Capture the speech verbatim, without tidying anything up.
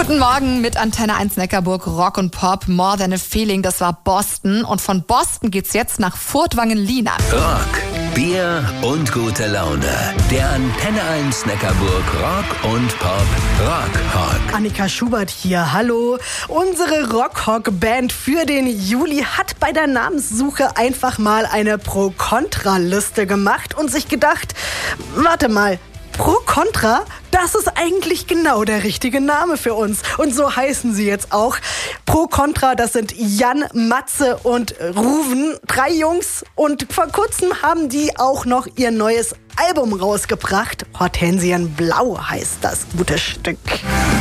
Guten Morgen mit Antenne eins Neckarburg, Rock und Pop, More Than a Feeling, das war Boston. Und von Boston geht's jetzt nach Furtwangen-Lienach. Rock, Bier und gute Laune. Der Antenne eins Neckarburg Rock und Pop Rockhawk. Annika Schubert hier, hallo. Unsere Rockhawk-Band für den Juli hat bei der Namenssuche einfach mal eine Pro-Kontra-Liste gemacht und sich gedacht, warte mal, Pro-Kontra, das ist eigentlich genau der richtige Name für uns. Und so heißen sie jetzt auch. Pro-Kontra, das sind Jan, Matze und Ruven. Drei Jungs. Und vor kurzem haben die auch noch ihr neues Album rausgebracht. Hortensienblau heißt das gute Stück.